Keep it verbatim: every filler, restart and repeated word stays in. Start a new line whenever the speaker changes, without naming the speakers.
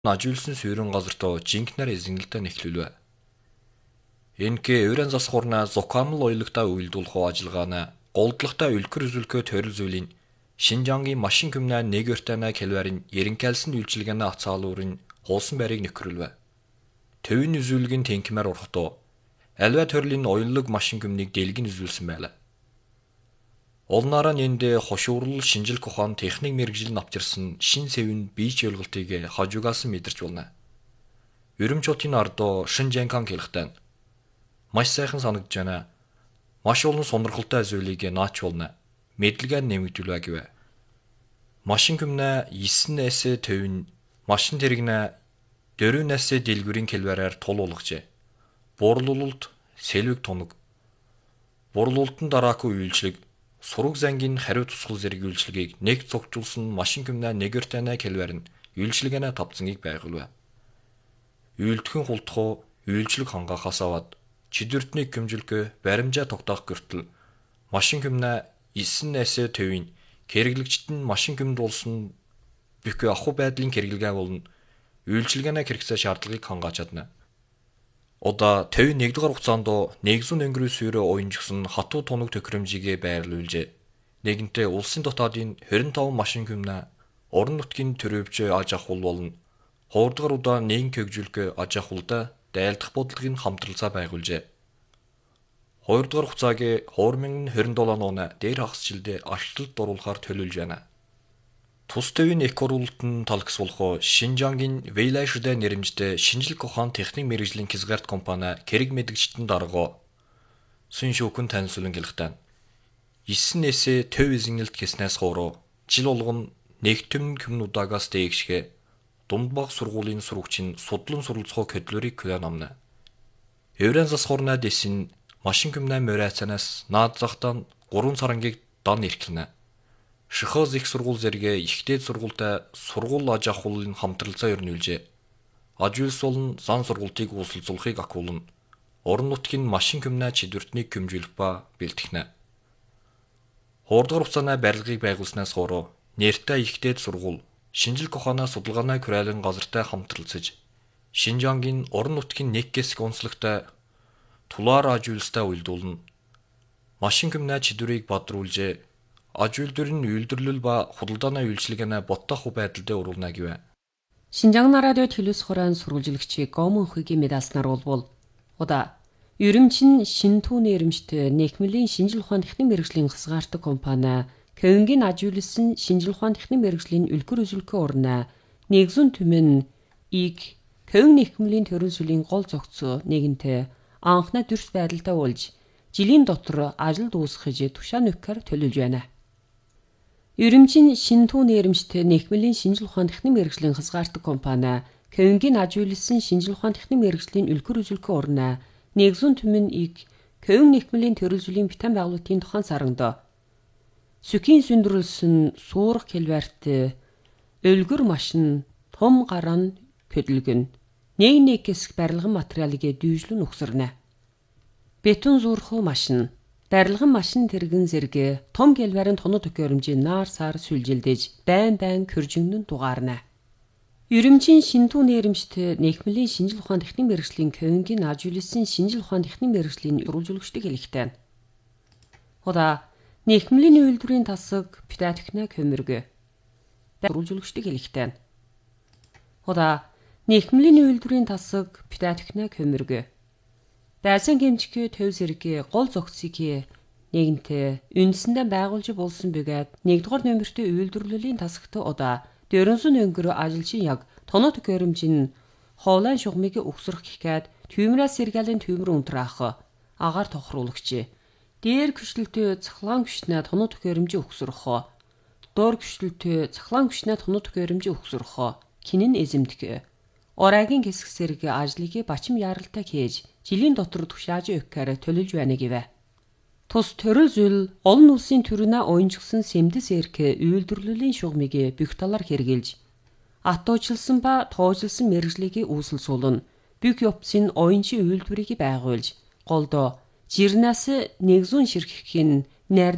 Ажуулсан суурин газартоо жинкнэр эзэнгэлдэ нэхлүүлвэ. Энэké өрен засхуурна зукамл ойлогтой үйлдүүлэх ажиллагаана голдлогтой үлгэр үзүүлэхөө төрөл зүйлийн Шинжангийн машин күмнэ нэг өртөнө келварын еринкэлсэн үйлчилгээний ацаалуурын хуусан байрыг нөхрүүлвэ. Төвийн үзүүлгийн тэнкмээр урахтоо альва төрлийн оюунлог машин күмнийг дэлгэн үзүүлсэн байлаа. Олнараа нэндэ хошуурлал шинжилх ухаан техник мэргэжил навчирсан шин сэвэн бийч ойлголтыг хажуугаас мэдэрч болно. Өрөмчотын ардоо Шинжанкан хэлэхтэн маш сайхан санагдж байна. Маш олон сонирхолтой зүйлийг наач болно. Мэдлэгээ нэмэгдүүлвэ гэвэ. Машин күмнэ нine эс төвн машин тэрэгнэ four эс дэлгүүрийн келвараар тулуулгажээ. Буурлуулалт сэлвэг тунаг. Буурлуулалтын дараагүй үйлчлэг сураг зангийн хариу тусгал зэрэг үйлчлэгийг нэг цогцолсон машин күмнэ нэг өртөнө келвар нь үйлчлэгээнэ тавцангийг байгуулвэ. Үйлдэхэн хулдахуу үйлчлэг хангаахаас аваад чидвэртнийг хэмжүүлэхээ баримжаа тогтоох гэртэл машин күмнэ nine эс төвийн хэрэглэгчд нь машин күмд улсан бүхий ахуй байдлын хэрэглэгээ болон үйлчилгээнэ хэрэгцээ шаардлагыг хангааж чадна. Удаа төвийн нэгдүгээр хугацаанд нэгэн өнгөрөө сүйрөө уянжсан хатуу тунаг төхөөрөмжийг байрлуулжээ. Нэгэнтээ улсын дотоодын twenty-five машин күмнэ орон нутгийн төрөвч аж ахуйл болон хуурдгаар удаа нэгэн хөгжүүлэх аж ахуйлда дайлдах бодлогын хамтралцаа байгуулжээ. Хоёрдугаар хугацааг twenty twenty-seven оны дээр хагасжилдээ ашлалд оруулахаар төлөвлөж байна. Тус төвийн их оруулалтын талксуулах Шинжангийн Вейлайшдэ нэрэмжтэй шинжилх ухаан техник мэргэжлийн хязгаарт компани хэрэг мэдгчтэн дарга Сүн шүүхэн танилцуулан гэлэхтэн nine эс төв эзэнгэлт гэснээс хоороо жил болгон нэгтгэн комнуудаагаас дээгшгэ дунд баг сургуулийн сурагчин судлан суралцах хөдлөрийг хүлээн авна. Еврен засхуурна дэсин машин күмнэ мөрөөцнөөс наад захтан three сарангийг дан ирхлэнэ. Шихоз их сургууль зэрэг ихтэй сургуультай сургууль аж ахуйлын хамтралцаа өрнүүлжээ. Аж үйлс болон зан сургуультыг үүсэлцүүлэхийг акуулна. Орон нутгийн машин күмнэ чидвэртнийг хэмжүүлэх ба бэлтгэнэ. Хуурдгаар хугацааны барилгыг байгуулснаас хоороо нэртэй ихтэй сургууль шинжилх ухааны судалгааны хүрээлэн газартай хамтралцаж Шинжангийн орон нутгийн нэг хэсэг онцлогтой тулаар аж үйлстэй үйлдүүлнэ. Машин күмнэ чидвэрийг бадруулжээ. Аж үйлдвэрийн үйлдвэрлэл ба худалдааны үйлчилгээний боттох байдалд оруулна гэвэ.
Шинжаан радио телевиз хураан сурвалжлагчийг Гомонхигийн медалснаар улбул. Удаа Ерөнчин Шинтүү нэрэмжтэй Нэхмлийн шинжил ухаан техник мэргэжлийн хязгаартай компани Кевингийн аж үйлсэн шинжил ухаан техник мэргэжлийн үлгэр үзүүлэхээ урна нэгэн түмэн ийг Кевин Нэхмлийн төрөл зүйлийн гол зохицоо нэгэнтээ анхны дүрс байдалтай уулж жилийн дотор ажилд үүсгэж тушаа нөхөр төлөвлөж байна. Ерөнчин Шинтүү нэрэмжтэй Нэхмлийн шинжил ухаан техник мэргэжлийн хязгаартай компани Кевингийн аж үйлсэн шинжил ухаан техник мэргэжлийн үлгэр үзүүлэхээ урна нэгэн түмэн ийг Кевин Нэхмлийн төрөл зүйлийн битэн байгуулалтын тухайн саранд сүхийн сүндрүүлсэн суурах келварт өлгөр машин том гаран хөдөлгөн нэг нэг хэсэг барилгын материалыг дүүжлэн угсарна. Бетон зурхуу машин барилгын машин тэрэгэн зэрэг том келварын тоног төхөөрөмжийн наар сар сүлжилдэж байн байн хөржигнөн дугаарна. Ерөнчин Шинтүү нэрэмжтэй Нэхмлийн шинжил ухаан техник мэргэжлийн Кевингийн аж үйлсэн шинжил ухаан техник мэргэжлийн урвалжуулагчдыг хэлэхтэй. Удаа Нэхмлийн үйлдвэрийн тасаг Питатхна көмөргө. Урвалжуулагчдыг хэлэхтэй. Удаа Нэхмлийн үйлдвэрийн тасаг Питатхна көмөргө. Дайсан гэмжихээ төв зэрэг гол зохицыг нэгэнтээ үндсэндээ байгуулж болсон бөгөөд нэгдүгээр номертэй үйлдвэрлэлийн тасагт удаа дөрөнсөн өнгөрөө ажилчин яг тоног төхөөрөмжийн хоолайн шугамыг өгсөрөх гэхэд түймрээс сэргалийн түймэр унтраах агаар тохируулагч. Дээр гүшлэлтэй цахлаан гүшнэ тоног төхөөрөмжийн өгсөрөх. Доор гүшлэлтэй цахлаан гүшнэ тоног төхөөрөмжийн өгсөрөх. Кинэн эзэмдэх. Орайгийн хэсэг зэрэг ажлыг бачим яралтай хийж жилийн дотор тушааж өгөхөөр төлөвлөж байна гэвэ. Тус төрөл зүйл олон улсын төрөнө уянжсан сэмдэс эрх үйлдвэрлэлийн шугамыг бүх талаар хэрэгжилж атуучилсан ба тоожилсан мэргэжлийг үүсэлцүүлэн бүх явцын уянжийн үйлдвэрийг байгуулж голдоо жирнээс нэгэн ширхгийн